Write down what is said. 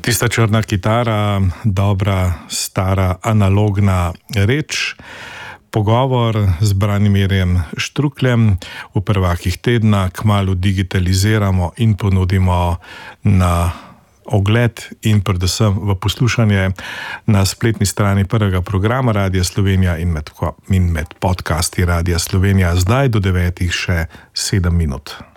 Tista črna kitara, dobra, stara, analogna reč. Pogovor z Branimirjem Štrukljem v prvakih tedna kmalu digitaliziramo in ponudimo na ogled in predvsem v poslušanje na spletni strani prvega programa Radia Slovenija in med podcasti Radia Slovenija. Zdaj do 9 še 7 minut.